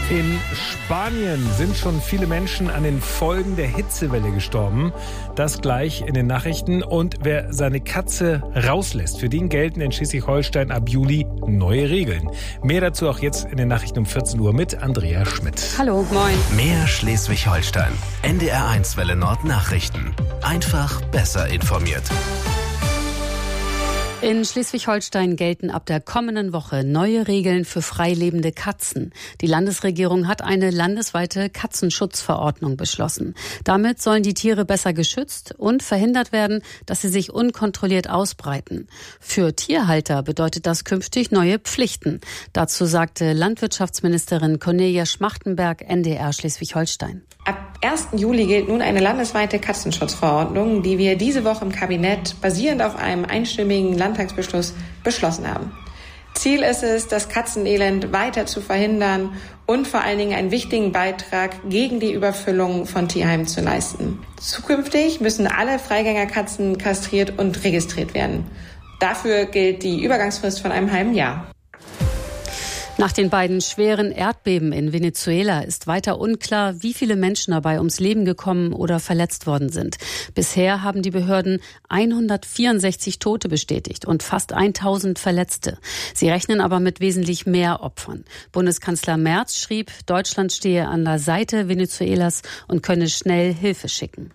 In Spanien sind schon viele Menschen an den Folgen der Hitzewelle gestorben. Das gleich in den Nachrichten. Und wer seine Katze rauslässt, für den gelten in Schleswig-Holstein ab Juli neue Regeln. Mehr dazu auch jetzt in den Nachrichten um 14 Uhr mit Andrea Schmidt. Hallo, moin. Mehr Schleswig-Holstein. NDR1 Welle Nord Nachrichten. Einfach besser informiert. In Schleswig-Holstein gelten ab der kommenden Woche neue Regeln für freilebende Katzen. Die Landesregierung hat eine landesweite Katzenschutzverordnung beschlossen. Damit sollen die Tiere besser geschützt und verhindert werden, dass sie sich unkontrolliert ausbreiten. Für Tierhalter bedeutet das künftig neue Pflichten. Dazu sagte Landwirtschaftsministerin Cornelia Schmachtenberg, NDR Schleswig-Holstein. Ab 1. Juli gilt nun eine landesweite Katzenschutzverordnung, die wir diese Woche im Kabinett basierend auf einem einstimmigen Landtagsbeschluss beschlossen haben. Ziel ist es, das Katzenelend weiter zu verhindern und vor allen Dingen einen wichtigen Beitrag gegen die Überfüllung von Tierheimen zu leisten. Zukünftig müssen alle Freigängerkatzen kastriert und registriert werden. Dafür gilt die Übergangsfrist von einem halben Jahr. Nach den beiden schweren Erdbeben in Venezuela ist weiter unklar, wie viele Menschen dabei ums Leben gekommen oder verletzt worden sind. Bisher haben die Behörden 164 Tote bestätigt und fast 1000 Verletzte. Sie rechnen aber mit wesentlich mehr Opfern. Bundeskanzler Merz schrieb, Deutschland stehe an der Seite Venezuelas und könne schnell Hilfe schicken.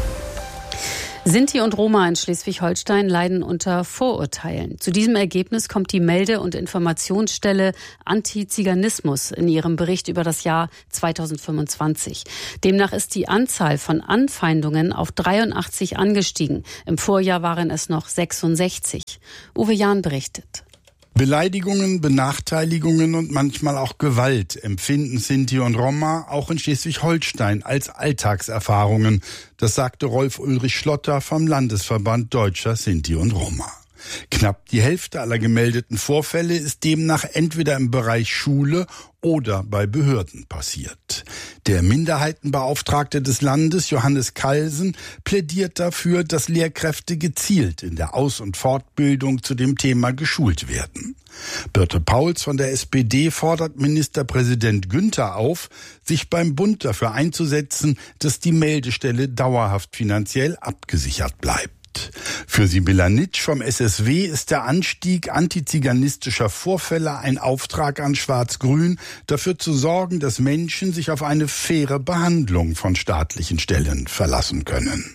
Sinti und Roma in Schleswig-Holstein leiden unter Vorurteilen. Zu diesem Ergebnis kommt die Melde- und Informationsstelle Antiziganismus in ihrem Bericht über das Jahr 2025. Demnach ist die Anzahl von Anfeindungen auf 83 angestiegen. Im Vorjahr waren es noch 66. Uwe Jahn berichtet. Beleidigungen, Benachteiligungen und manchmal auch Gewalt empfinden Sinti und Roma auch in Schleswig-Holstein als Alltagserfahrungen. Das sagte Rolf-Ulrich Schlotter vom Landesverband Deutscher Sinti und Roma. Knapp die Hälfte aller gemeldeten Vorfälle ist demnach entweder im Bereich Schule oder bei Behörden passiert. Der Minderheitenbeauftragte des Landes, Johannes Kalsen, plädiert dafür, dass Lehrkräfte gezielt in der Aus- und Fortbildung zu dem Thema geschult werden. Birte Pauls von der SPD fordert Ministerpräsident Günther auf, sich beim Bund dafür einzusetzen, dass die Meldestelle dauerhaft finanziell abgesichert bleibt. Für Sibylla Nitsch vom SSW ist der Anstieg antiziganistischer Vorfälle ein Auftrag an Schwarz-Grün, dafür zu sorgen, dass Menschen sich auf eine faire Behandlung von staatlichen Stellen verlassen können.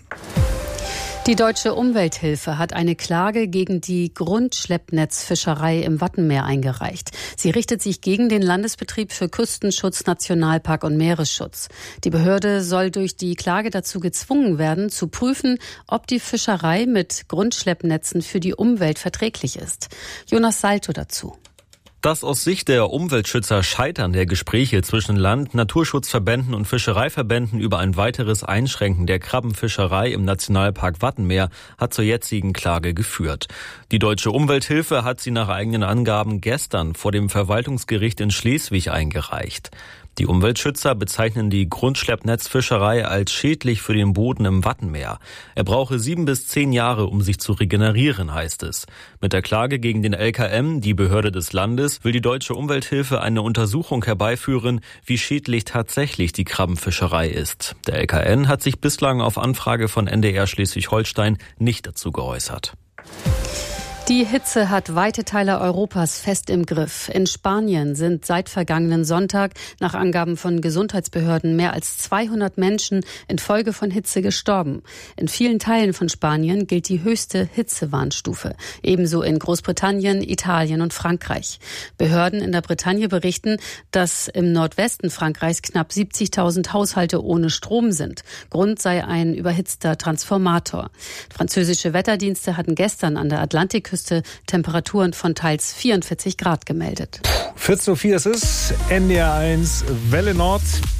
Die Deutsche Umwelthilfe hat eine Klage gegen die Grundschleppnetzfischerei im Wattenmeer eingereicht. Sie richtet sich gegen den Landesbetrieb für Küstenschutz, Nationalpark und Meeresschutz. Die Behörde soll durch die Klage dazu gezwungen werden, zu prüfen, ob die Fischerei mit Grundschleppnetzen für die Umwelt verträglich ist. Jonas Salto dazu. Das aus Sicht der Umweltschützer Scheitern der Gespräche zwischen Land-, Naturschutzverbänden und Fischereiverbänden über ein weiteres Einschränken der Krabbenfischerei im Nationalpark Wattenmeer hat zur jetzigen Klage geführt. Die Deutsche Umwelthilfe hat sie nach eigenen Angaben gestern vor dem Verwaltungsgericht in Schleswig eingereicht. Die Umweltschützer bezeichnen die Grundschleppnetzfischerei als schädlich für den Boden im Wattenmeer. Er brauche 7 bis 10 Jahre, um sich zu regenerieren, heißt es. Mit der Klage gegen den LKM, die Behörde des Landes, will die Deutsche Umwelthilfe eine Untersuchung herbeiführen, wie schädlich tatsächlich die Krabbenfischerei ist. Der LKN hat sich bislang auf Anfrage von NDR Schleswig-Holstein nicht dazu geäußert. Die Hitze hat weite Teile Europas fest im Griff. In Spanien sind seit vergangenen Sonntag nach Angaben von Gesundheitsbehörden mehr als 200 Menschen infolge von Hitze gestorben. In vielen Teilen von Spanien gilt die höchste Hitzewarnstufe. Ebenso in Großbritannien, Italien und Frankreich. Behörden in der Bretagne berichten, dass im Nordwesten Frankreichs knapp 70.000 Haushalte ohne Strom sind. Grund sei ein überhitzter Transformator. Französische Wetterdienste hatten gestern an der Atlantikküste Temperaturen von teils 44 Grad gemeldet. 14.04 Uhr ist es, NDR1 Welle Nord.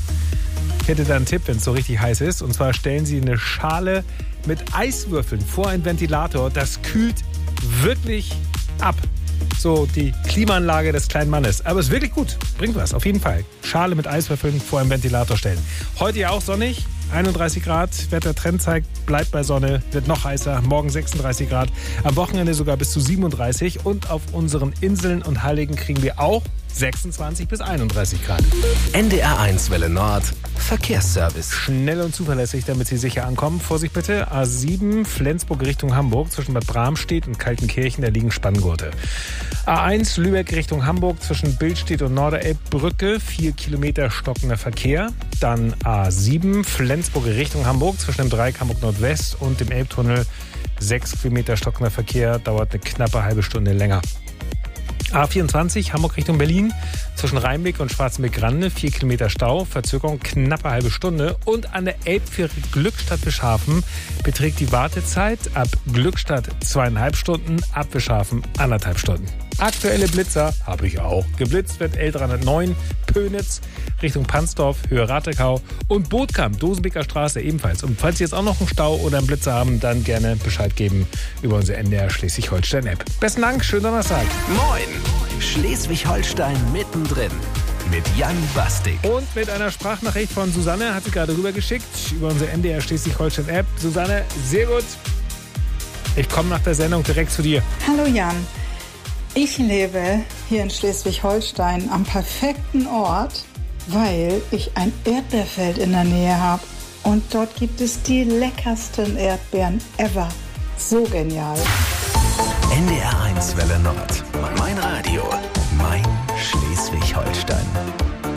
Ich hätte da einen Tipp, wenn es so richtig heiß ist. Und zwar stellen Sie eine Schale mit Eiswürfeln vor einen Ventilator. Das kühlt wirklich ab. So die Klimaanlage des kleinen Mannes. Aber es ist wirklich gut. Bringt was, auf jeden Fall. Schale mit Eiswürfeln vor einem Ventilator stellen. Heute ja auch sonnig. 31 Grad. Wettertrend zeigt, bleibt bei Sonne, wird noch heißer. Morgen 36 Grad. Am Wochenende sogar bis zu 37. Und auf unseren Inseln und Halligen kriegen wir auch 26 bis 31 Grad. NDR1 Welle Nord. Verkehrsservice. Schnell und zuverlässig, damit Sie sicher ankommen. Vorsicht bitte, A7 Flensburg Richtung Hamburg zwischen Bad Bramstedt und Kaltenkirchen, da liegen Spanngurte. A1 Lübeck Richtung Hamburg zwischen Billstedt und Norderelbbrücke, 4 Kilometer stockender Verkehr. Dann A7 Flensburg Richtung Hamburg zwischen dem Dreieck Hamburg Nordwest und dem Elbtunnel, 6 Kilometer stockender Verkehr, dauert eine knappe halbe Stunde länger. A24 Hamburg Richtung Berlin zwischen Rheinbeck und Schwarzenbeck-Grande, 4 Kilometer Stau, Verzögerung knappe halbe Stunde. Und an der Elbfähre Glückstadt-Bischhafen beträgt die Wartezeit ab Glückstadt 2,5 Stunden, ab Bischhafen 1,5 Stunden. Aktuelle Blitzer habe ich auch. Geblitzt wird L309 Pönitz Richtung Pansdorf, Höhe Ratekau und Bootkamp, Dosenbeker Straße ebenfalls. Und falls Sie jetzt auch noch einen Stau oder einen Blitzer haben, dann gerne Bescheid geben über unsere NDR Schleswig-Holstein-App. Besten Dank, schönen Donnerstag. Moin! Schleswig-Holstein mittendrin. Mit Jan Bastik. Und mit einer Sprachnachricht von Susanne, hat sie gerade rübergeschickt, über unsere NDR Schleswig-Holstein-App. Susanne, sehr gut. Ich komme nach der Sendung direkt zu dir. Hallo Jan. Ich lebe hier in Schleswig-Holstein am perfekten Ort, weil ich ein Erdbeerfeld in der Nähe habe. Und dort gibt es die leckersten Erdbeeren ever. So genial. NDR1 Welle Nord. Mein Radio. Mein Schleswig-Holstein.